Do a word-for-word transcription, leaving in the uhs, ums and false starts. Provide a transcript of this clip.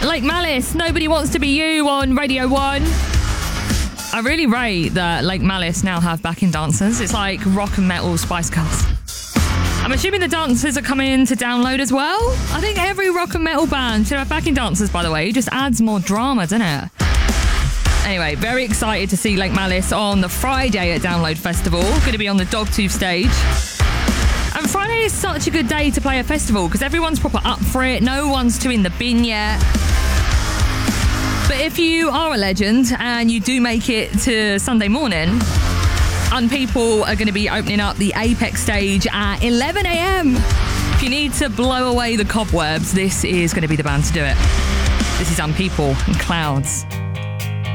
Lake Malice, Nobody Wants to Be You on Radio one. I really rate that Lake Malice now have backing dancers. It's like rock and metal Spice Girls. I'm assuming the dancers are coming to download as well. I think every rock and metal band should have backing dancers, by the way. It just adds more drama, doesn't it? Anyway, very excited to see Lake Malice on the Friday at Download Festival. Going to be on the Dogtooth stage. And Friday is such a good day to play a festival because everyone's proper up for it. No one's too in the bin yet. But if you are a legend and you do make it to Sunday morning, Unpeople are going to be opening up the Apex stage at eleven a.m. If you need to blow away the cobwebs, this is going to be the band to do it. This is Unpeople and Clouds.